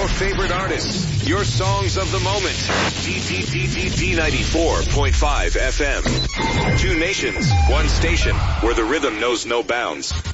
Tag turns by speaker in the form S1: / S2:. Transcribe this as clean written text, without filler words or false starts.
S1: Your favorite artists, your songs of the moment. D94.5 FM. Two nations, one station, where the rhythm knows no bounds.